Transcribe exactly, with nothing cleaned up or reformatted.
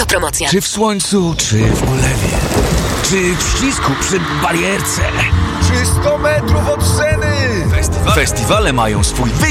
Promocja. Czy w słońcu, czy w ulewie, czy w ścisku przy barierce, Czy sto metrów od sceny? Festiwale mają swój wyjątkowy